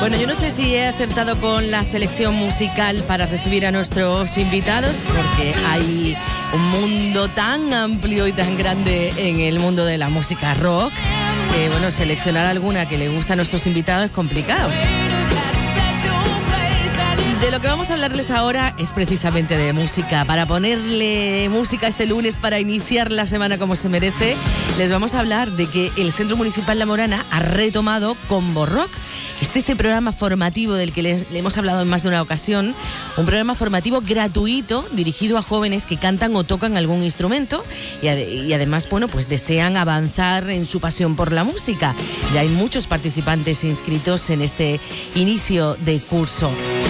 Bueno, yo no sé si he acertado con la selección musical para recibir a nuestros invitados, porque hay un mundo tan amplio y tan grande en el mundo de la música rock que, bueno, seleccionar alguna que le gusta a nuestros invitados es complicado. De lo que vamos a hablarles ahora es precisamente de música. Para ponerle música este lunes, para iniciar la semana como se merece, les vamos a hablar de que el Centro Municipal La Morana ha retomado Combo Rock. Este programa formativo del que le hemos hablado en más de una ocasión, un programa formativo gratuito dirigido a jóvenes que cantan o tocan algún instrumento y además, bueno, pues desean avanzar en su pasión por la música. Ya hay muchos participantes inscritos en este inicio de curso.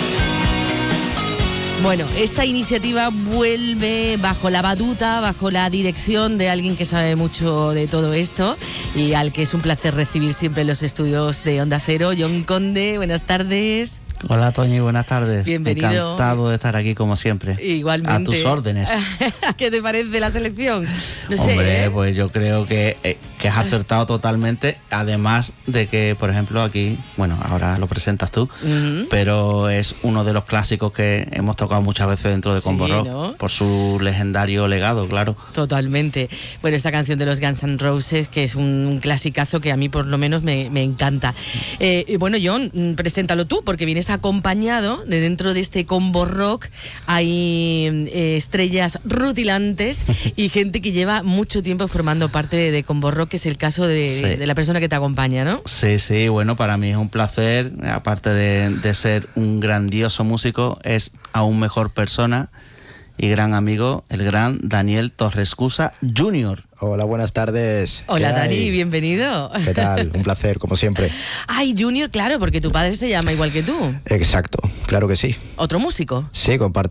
Bueno, esta iniciativa vuelve bajo la batuta, bajo la dirección de alguien que sabe mucho de todo esto y al que es un placer recibir siempre en los estudios de Onda Cero. John Conde, buenas tardes. Hola, Toñi, buenas tardes. Bienvenido. Encantado de estar aquí como siempre. Igualmente. A tus órdenes. ¿Qué te parece la selección? No Hombre, sé, pues yo creo que has acertado totalmente, además de que, por ejemplo, aquí, bueno, ahora lo presentas tú, pero es uno de los clásicos que hemos tocado muchas veces dentro de Combo Rock, ¿no? Por su legendario legado, claro. Totalmente. Bueno, esta canción de los Guns N' Roses, que es un clasicazo que a mí por lo menos me encanta. Bueno, John, preséntalo tú, porque vienes acompañado de dentro de este Combo Rock. Hay estrellas rutilantes y gente que lleva mucho tiempo formando parte de Combo Rock, que es el caso de la persona que te acompaña, ¿no? Sí, bueno, para mí es un placer, aparte de ser un grandioso músico, es aún mejor persona y gran amigo, el gran Daniel Torrescusa Jr. Hola, buenas tardes. Hola, Dani, bienvenido. ¿Qué tal? Un placer, como siempre. Ay, Junior, claro, porque tu padre se llama igual que tú. Exacto, claro que sí. ¿Otro músico? Sí, comparto